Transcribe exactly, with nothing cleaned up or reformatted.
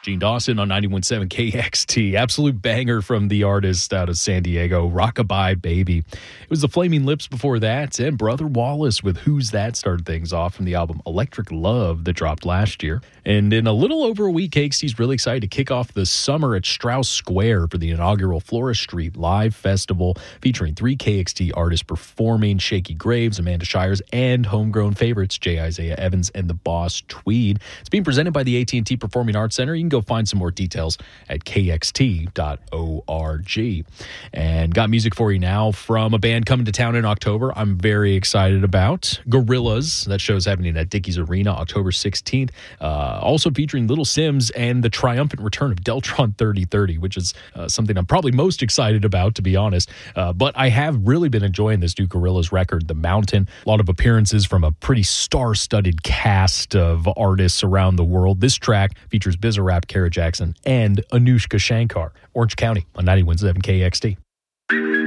Gene Dawson on ninety-one point seven K X T. Absolute banger from the artist out of San Diego, Rockabye Baby. It was the Flaming Lips before that, and Brother Wallace with Who's That started things off from the album Electric Love that dropped last year. And in a little over a week, K X T's really excited to kick off the summer at Strauss Square for the inaugural Flora Street Live Festival, featuring three K X T artists performing: Shaky Graves, Amanda Shires, and homegrown favorites J. Isaiah Evans and the Boss Tweed. It's being presented by the A T and T Performing Arts Center. You can go find some more details at k x t dot org. And got music for you now from a band coming to town in October I'm very excited about. Gorillaz. That show's happening at Dickies Arena October sixteenth. Uh, also featuring Little Sims and the triumphant return of Deltron thirty thirty, which is uh, something I'm probably most excited about, to be honest. Uh, but I have really been enjoying this new Gorillaz record, The Mountain. A lot of appearances from a pretty star-studded cast of artists around the world. This track features Bizarrap, Kara Jackson, and Anushka Shankar. Orange County on ninety-one point seven K X T.